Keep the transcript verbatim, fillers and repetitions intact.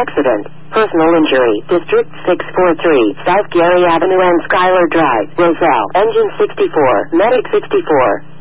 Accident. Personal injury. District six four three. South Gary Avenue and Schuyler Drive. Roselle. Engine sixty-four. Medic sixty-four.